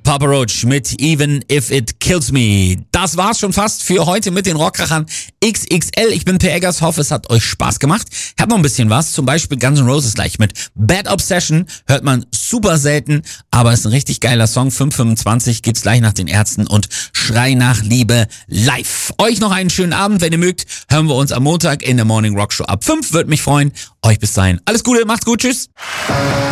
Papa Roach mit Even If It Kills Me. Das war's schon fast für heute mit den Rockkrachern XXL. Ich bin Per Eggers, hoffe es hat euch Spaß gemacht. Ich hab noch ein bisschen was, zum Beispiel Guns N' Roses gleich mit Bad Obsession. Hört man super selten, aber ist ein richtig geiler Song. 5:25 gibt's gleich nach den Ärzten und Schrei nach Liebe live. Euch noch einen schönen Abend, wenn ihr mögt. Hören wir uns am Montag in der Morning Rock Show ab 5. Würde mich freuen. Euch bis dahin alles Gute, macht's gut, tschüss.